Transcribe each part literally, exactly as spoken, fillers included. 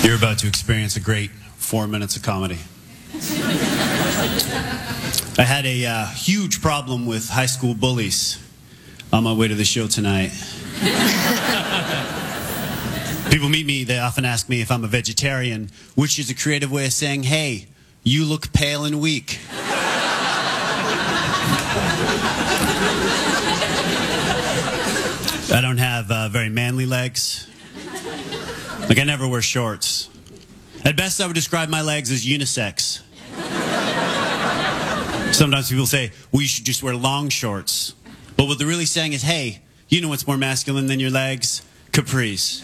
You're about to experience a great four minutes of comedy. I had a uh, huge problem with high school bullies on my way to the show tonight. People meet me, they often ask me if I'm a vegetarian, which is a creative way of saying, hey, you look pale and weak. I don't have uh, very manly legs. Like, I never wear shorts. At best, I would describe my legs as unisex. Sometimes people say, well, you should just wear long shorts. But what they're really saying is, hey, you know what's more masculine than your legs? Capris.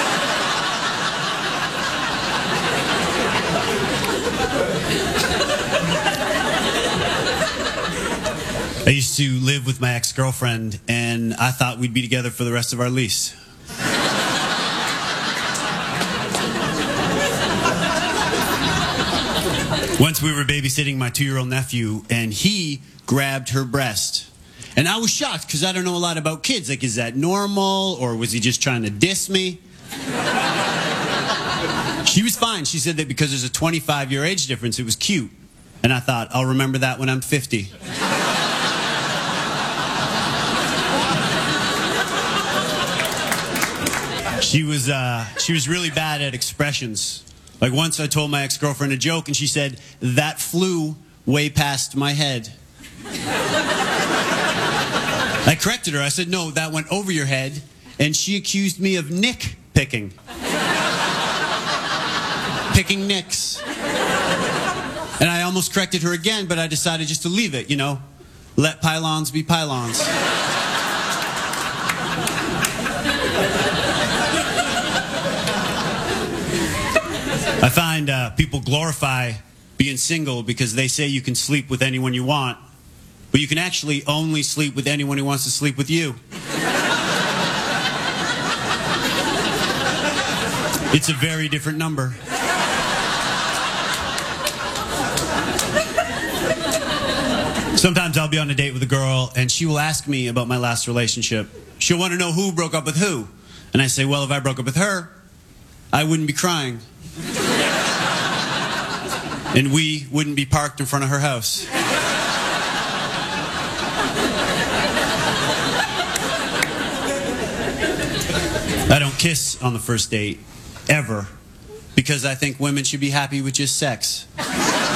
I used to live with my ex-girlfriend, and I thought we'd be together for the rest of our lease. Once we were babysitting my two-year-old nephew, and he grabbed her breast. And I was shocked, because I don't know a lot about kids. Like, is that normal, or was he just trying to diss me? She was fine. She said that because there's a twenty-five year age difference, it was cute. And I thought, I'll remember that when I'm fifty. She was, uh, she was really bad at expressions. Like, once I told my ex-girlfriend a joke, and she said, that flew way past my head. I corrected her. I said, no, that went over your head. And she accused me of nick picking. Picking nicks. And I almost corrected her again, but I decided just to leave it, you know. Let pylons be pylons. I find uh, people glorify being single because they say you can sleep with anyone you want, but you can actually only sleep with anyone who wants to sleep with you. It's a very different number. Sometimes I'll be on a date with a girl and she will ask me about my last relationship. She'll want to know who broke up with who. And I say, well, if I broke up with her, I wouldn't be crying. And we wouldn't be parked in front of her house. I don't kiss on the first date, ever, because I think women should be happy with just sex.